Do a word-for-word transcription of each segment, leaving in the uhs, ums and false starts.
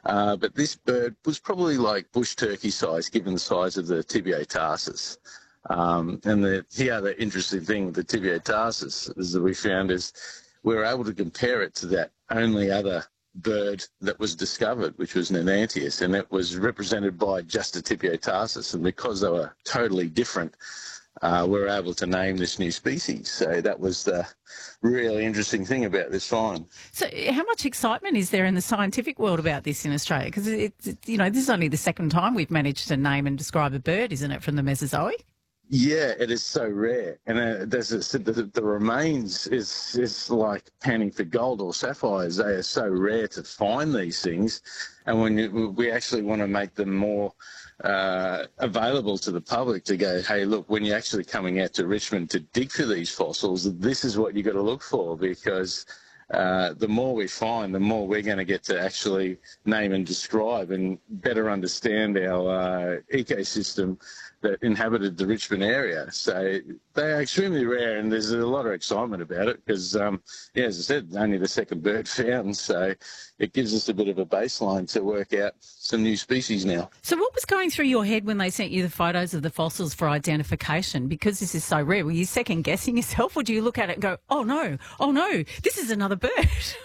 Uh, but this bird was probably like bush turkey size, given the size of the Tibio tarsus. Um, and the, the other interesting thing with the Tibio tarsus is that we found is we were able to compare it to that only other bird that was discovered, which was Nenantius, and it was represented by just a Tibio tarsus. And because they were totally different, uh, we were able to name this new species. So that was the really interesting thing about this find. So how much excitement is there in the scientific world about this in Australia? Because, it, it, you know, this is only the second time we've managed to name and describe a bird, isn't it, from the Mesozoic? Yeah, it is so rare, and uh, there's a, the, the remains is is like panning for gold or sapphires. They are so rare to find these things, and when you, we actually want to make them more uh, available to the public to go, hey, look, when you're actually coming out to Richmond to dig for these fossils, this is what you got to look for, because uh, the more we find, the more we're going to get to actually name and describe and better understand our uh, ecosystem that inhabited the Richmond area. So they are extremely rare, and there's a lot of excitement about it because, um, yeah, as I said, only the second bird found. So it gives us a bit of a baseline to work out some new species now. So what was going through your head when they sent you the photos of the fossils for identification? Because this is so rare, were you second-guessing yourself, or do you look at it and go, oh, no, oh, no, this is another bird?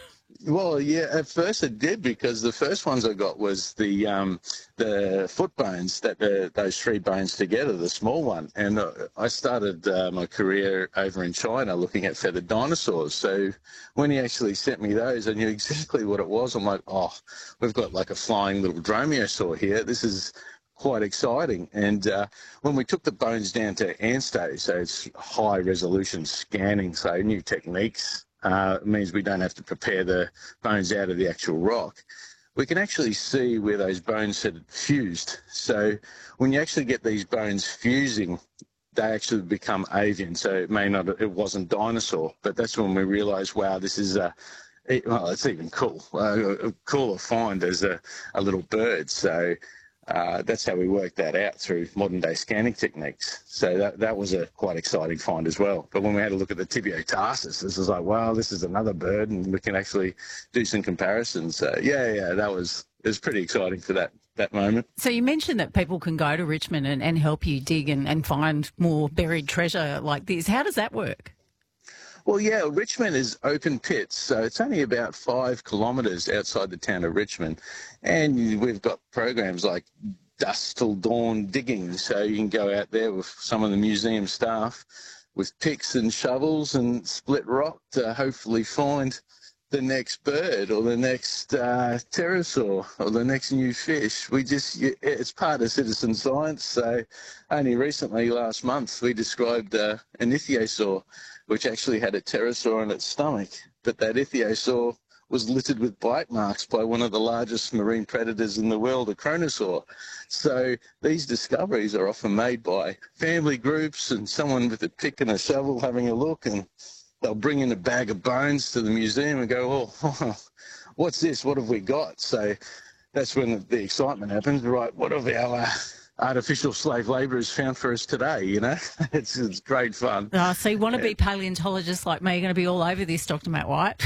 Well, yeah, at first it did, because the first ones I got was the um, the foot bones, that uh, those three bones together, the small one. And uh, I started uh, my career over in China looking at feathered dinosaurs. So when he actually sent me those, I knew exactly what it was. I'm like, oh, we've got like a flying little dromaeosaur here. This is quite exciting. And uh, when we took the bones down to ANSTO, so it's high resolution scanning, so new techniques, Uh, it means we don't have to prepare the bones out of the actual rock. We can actually see where those bones had fused. So when you actually get these bones fusing, they actually become avian. So it may not, it wasn't dinosaur, but that's when we realised, wow, this is a, it, well, it's even cool, uh, a cooler find as a, a little bird. So Uh, that's how we worked that out through modern day scanning techniques. So that that was a quite exciting find as well. But when we had a look at the Tibio tarsus, this was like, wow, this is another bird, and we can actually do some comparisons. So yeah, yeah, that was it was pretty exciting for that that moment. So you mentioned that people can go to Richmond and, and help you dig and, and find more buried treasure like this. How does that work? Well, yeah, Richmond is open pits, so it's only about five kilometres outside the town of Richmond. And we've got programs like dusk till dawn digging, so you can go out there with some of the museum staff with picks and shovels and split rock to hopefully find the next bird or the next uh, pterosaur or the next new fish. We just, it's part of citizen science. So only recently, last month, we described uh, an ichthyosaur, which actually had a pterosaur in its stomach. But that ichthyosaur was littered with bite marks by one of the largest marine predators in the world, a chronosaur. So these discoveries are often made by family groups and someone with a pick and a shovel having a look, and they'll bring in a bag of bones to the museum and go, oh, what's this? What have we got? So that's when the excitement happens, right? What have our uh, artificial slave labourers found for us today, you know? it's, it's great fun. Oh, so you want to be paleontologists like me, you're going to be all over this, Doctor Matt White.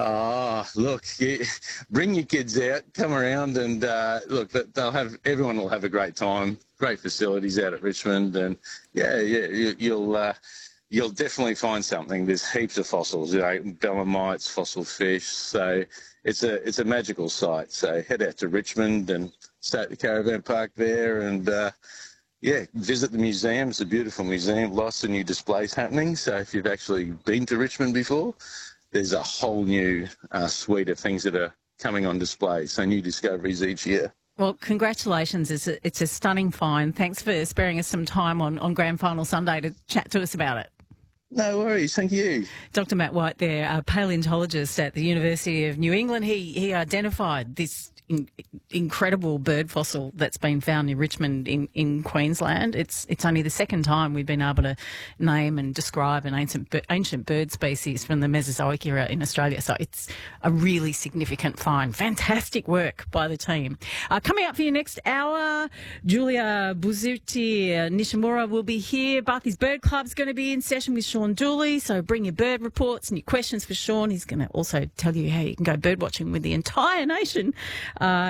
Oh, look, you, bring your kids out, come around, and uh, look, they'll have, everyone will have a great time. Great facilities out at Richmond, and yeah, yeah, you, you'll... Uh, You'll definitely find something. There's heaps of fossils, you know, belemnites, fossil fish. So it's a it's a magical site. So head out to Richmond and stay at the caravan park there, and uh, yeah, visit the museum. It's a beautiful museum. Lots of new displays happening. So if you've actually been to Richmond before, there's a whole new uh, suite of things that are coming on display. So new discoveries each year. Well, congratulations. It's a, it's a stunning find. Thanks for sparing us some time on, on Grand Final Sunday to chat to us about it. No worries, thank you. Doctor Matt White there, a paleontologist at the University of New England. He he identified this in, incredible bird fossil that's been found in Richmond in, in Queensland. It's it's only the second time we've been able to name and describe an ancient ancient bird species from the Mesozoic era in Australia. So it's a really significant find. Fantastic work by the team. Uh, coming up for your next hour, Julia Buzuti Nishimura will be here. Barthy's Bird Club's going to be in session with Sean Dooley. So bring your bird reports and your questions for Sean. He's going to also tell you how you can go bird watching with the entire nation. Uh,